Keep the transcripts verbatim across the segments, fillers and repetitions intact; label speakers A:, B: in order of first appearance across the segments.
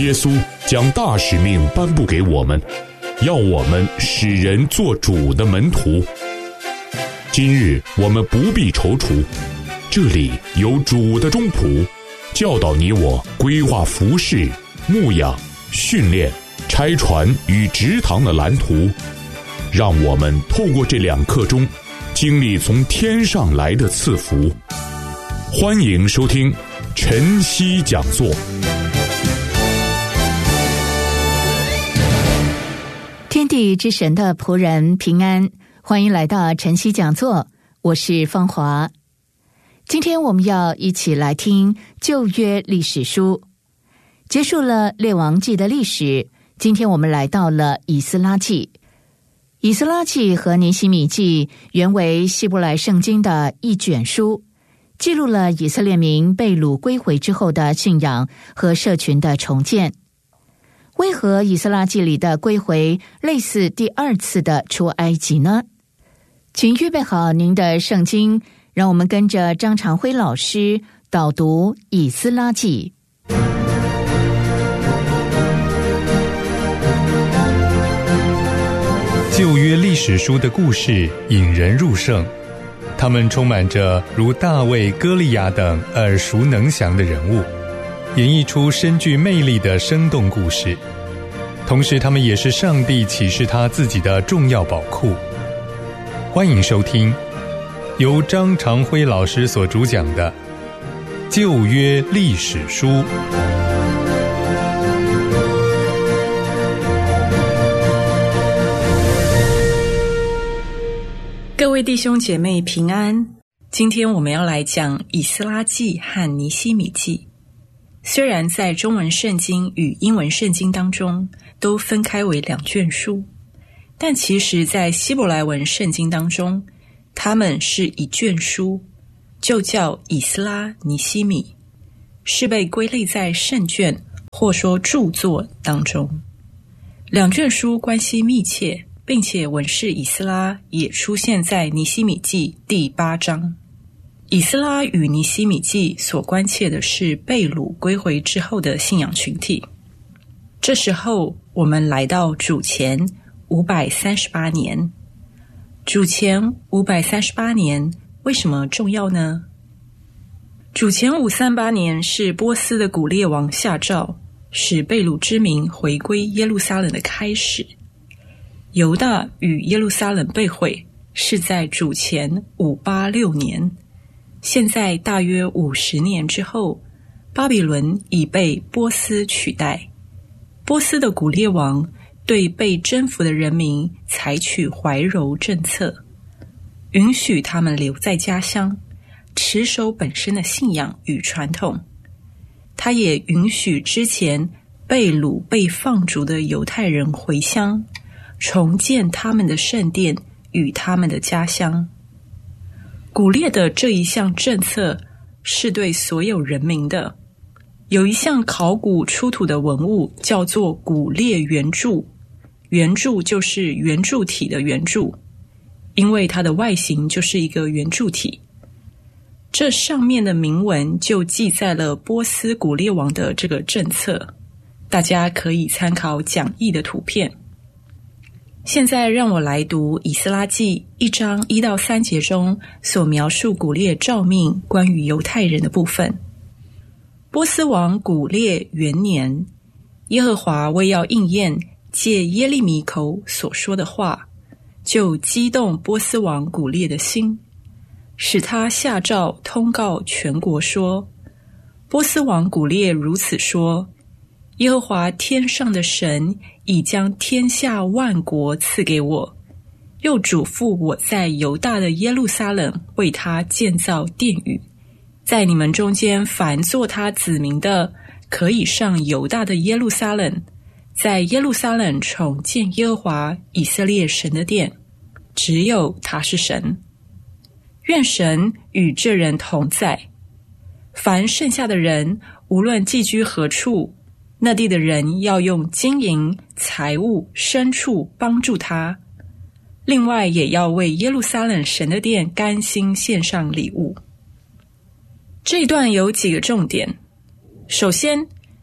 A: 耶稣将大使命颁布给我们，要我们使人做主的门徒。今日我们不必踌躇，这里有主的中仆，教导你我规划服事、牧养、训练、拆船与植堂的蓝图，让我们透过这两刻钟，经历从天上来的赐福。欢迎收听晨曦讲座。
B: 天地之神的仆人平安，欢迎来到晨曦讲座，我是芳华。今天我们要一起来听旧约历史书，结束了列王记的历史，今天我们来到了以斯拉记。以斯拉记和尼希米记原为希伯来圣经的一卷书，记录了以色列民被掳归回之后的信仰和社群的重建。为何以斯拉记里的归回类似第二次的出埃及呢？请预备好您的圣经，让我们跟着张长辉老师导读以斯拉记。
C: 旧约历史书的故事引人入胜，他们充满着如大卫、歌利亚等耳熟能详的人物，演绎出深具魅力的生动故事。同时他们也是上帝启示他自己的重要宝库。欢迎收听由张长辉老师所主讲的旧约历史书。
D: 各位弟兄姐妹平安，今天我们要来讲以斯拉记和尼希米记。虽然在中文圣经与英文圣经当中都分开为两卷书，但其实在希伯来文圣经当中，它们是一卷书，就叫以斯拉尼希米，是被归类在圣卷或说著作当中。两卷书关系密切，并且文士以斯拉也出现在尼希米记第八章。以斯拉与尼希米记所关切的是被掳归回之后的信仰群体。这时候我们来到主前五百三十八年。主前五百三十八年为什么重要呢？主前五百三十八年是波斯的古列王下诏，使被掳之民回归耶路撒冷的开始。犹大与耶路撒冷被毁是在主前五百八十六年，现在大约五十年之后，巴比伦已被波斯取代。波斯的古列王对被征服的人民采取怀柔政策，允许他们留在家乡，持守本身的信仰与传统。他也允许之前被掳被放逐的犹太人回乡，重建他们的圣殿与他们的家乡。古列的这一项政策是对所有人民的。有一项考古出土的文物叫做古列圆柱，圆柱就是圆柱体的圆柱，因为它的外形就是一个圆柱体。这上面的铭文就记载了波斯古列王的这个政策，大家可以参考讲义的图片。现在让我来读以斯拉记一章一到三节中所描述古列诏命关于犹太人的部分。波斯王古列元年，耶和华为要应验借耶利米口所说的话，就激动波斯王古列的心，使他下诏通告全国说，波斯王古列如此说，耶和华天上的神已将天下万国赐给我，又嘱咐我在犹大的耶路撒冷为他建造殿宇，在你们中间凡做他子民的，可以上犹大的耶路撒冷，在耶路撒冷重建耶和华以色列神的殿，只有他是神。愿神与这人同在。凡剩下的人，无论寄居何处，那地的人要用金银、财物、牲畜帮助他，另外也要为耶路撒冷神的殿甘心献上礼物。这一段有几个重点。首先，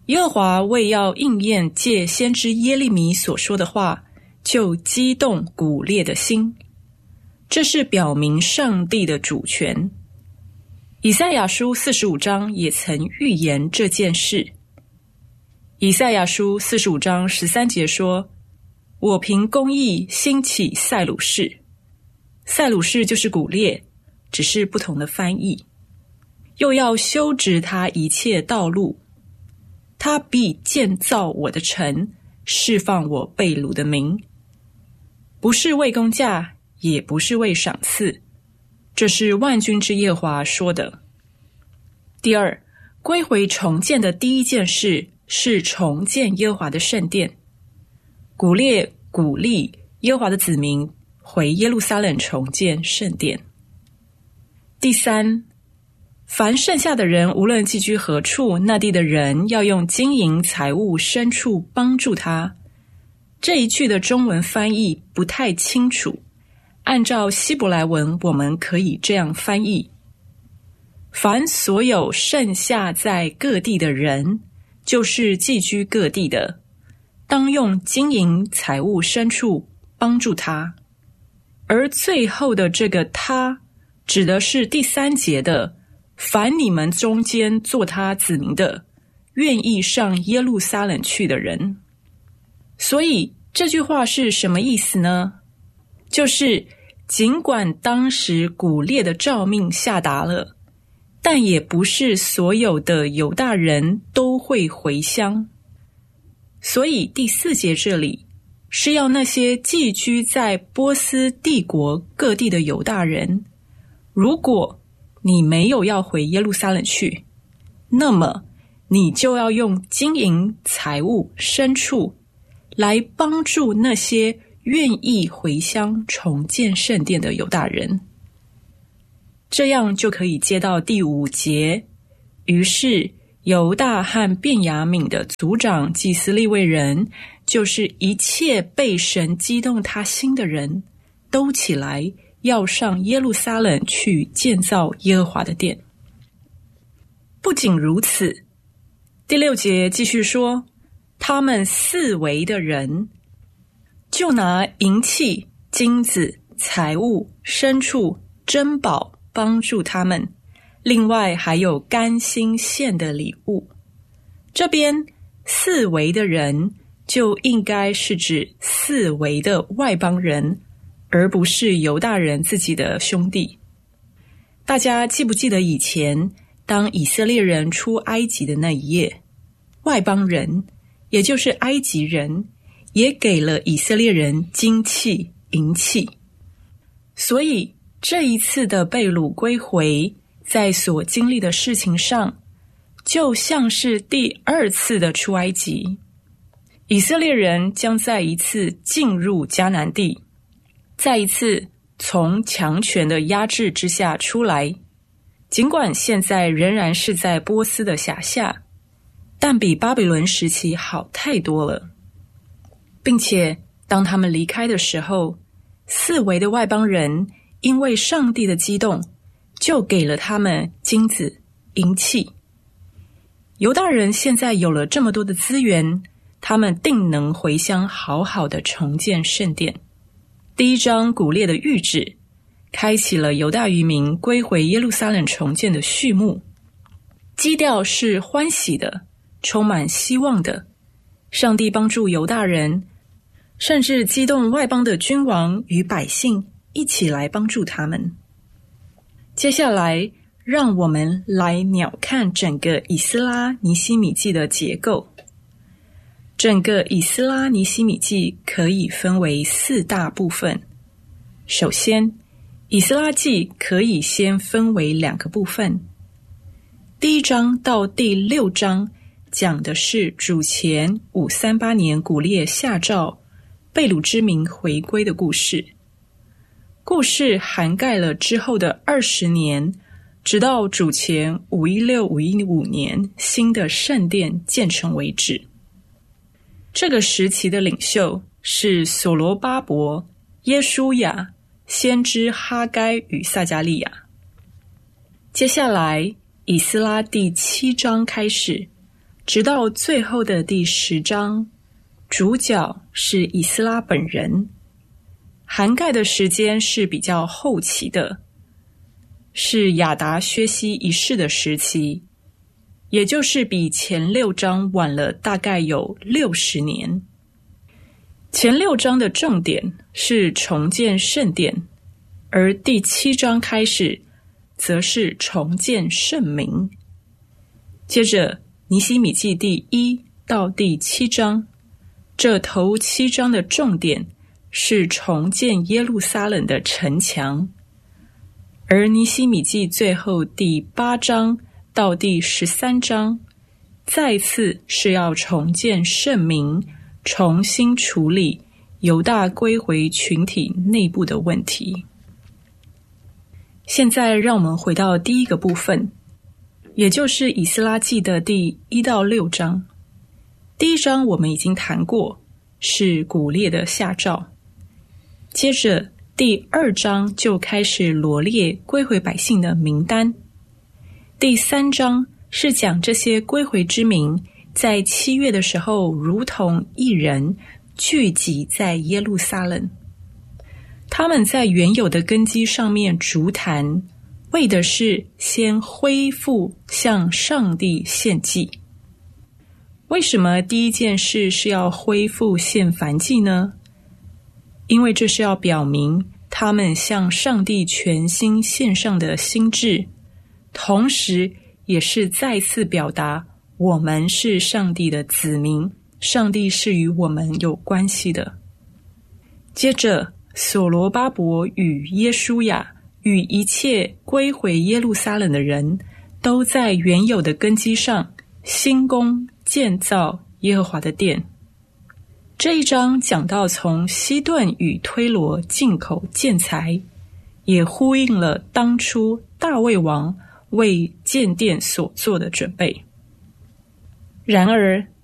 D: 耶和华为要应验借先知耶利米所说的话，就激动古列的心，这是表明上帝的主权。以赛亚书四十五章也曾预言这件事。以赛亚书四十五章十三节说，我凭公义兴起塞鲁士。塞鲁士就是古列，只是不同的翻译。又要修直他一切道路，他必建造我的城，释放我被掳的民，不是为工价，也不是为赏赐，这是万军之耶和华说的。第二，归回重建的第一件事是重建耶和华的圣殿。古列鼓励耶和华的子民回耶路撒冷重建圣殿。第三，凡剩下的人无论寄居何处，那地的人要用金银财物牲畜帮助他。这一句的中文翻译不太清楚，按照希伯来文我们可以这样翻译，凡所有剩下在各地的人，就是寄居各地的，当用金银财物牲畜帮助他。而最后的这个他指的是第三节的，凡你们中间做他子民的，愿意上耶路撒冷去的人。所以这句话是什么意思呢？就是尽管当时古列的诏命下达了，但也不是所有的犹大人都会回乡。所以第四节这里是要那些寄居在波斯帝国各地的犹大人，如果你没有要回耶路撒冷去，那么你就要用金银财物牲畜来帮助那些愿意回乡重建圣殿的犹大人。这样就可以接到第五节，于是犹大和便雅悯的族长祭司利未人，就是一切被神激动他心的人，都起来要上耶路撒冷去建造耶和华的殿。不仅如此，第六节继续说，他们四围的人就拿银器、金子、财物、牲畜、珍宝帮助他们，另外还有甘心献的礼物。这边四围的人就应该是指四围的外邦人，而不是犹大人自己的兄弟。大家记不记得以前当以色列人出埃及的那一页，外邦人也就是埃及人也给了以色列人金器、银器。所以这一次的被掳归回，在所经历的事情上，就像是第二次的出埃及。以色列人将再一次进入迦南地，再一次从强权的压制之下出来。尽管现在仍然是在波斯的辖下，但比巴比伦时期好太多了。并且当他们离开的时候，四围的外邦人因为上帝的激动，就给了他们金子、银器。犹大人现在有了这么多的资源，他们定能回乡好好的重建圣殿。第一章古列的谕旨，开启了犹大渔民归回耶路撒冷重建的序幕。基调是欢喜的，充满希望的。上帝帮助犹大人，甚至激动外邦的君王与百姓一起来帮助他们。接下来让我们来鸟看整个以斯拉尼希米记的结构。整个以斯拉尼希米记可以分为四大部分。首先，以斯拉记可以先分为两个部分。第一章到第六章讲的是主前五三八年古列下诏被掳之民回归的故事。故事涵盖了之后的二十年，直到主前五一六、五一五年新的圣殿建成为止。这个时期的领袖是所罗巴伯、耶书亚、先知哈该与撒迦利亚。接下来以斯拉第七章开始， 直到最后的第十章，主角是以斯拉本人，涵盖的时间是比较后期的，是亚达薛西一世的时期，也就是比前六章晚了大概有六十年。前六章的重点是重建圣殿，而第七章开始则是重建圣民。接着尼希米记第一到第七章，这头七章的重点是重建耶路撒冷的城墙，而尼希米记最后第八章到第十三章，再次是要重建圣民，重新处理犹大归回群体内部的问题。现在让我们回到第一个部分，也就是以斯拉记的第一到六章。第一章我们已经谈过，是古列的下诏。接着第二章就开始罗列归回百姓的名单。第三章是讲这些归回之民在七月的时候如同一人聚集在耶路撒冷，他们在原有的根基上面筑坛，为的是先恢复向上帝献祭。为什么第一件事是要恢复献燔祭呢？因为这是要表明他们向上帝全心献上的心志，同时也是再次表达我们是上帝的子民，上帝是与我们有关系的。接着所罗巴伯与耶书亚与一切归回耶路撒冷的人，都在原有的根基上兴工建造耶和华的殿。这一章讲到从西顿与推罗进口建材，也呼应了当初大卫王为建殿所做的准备。然而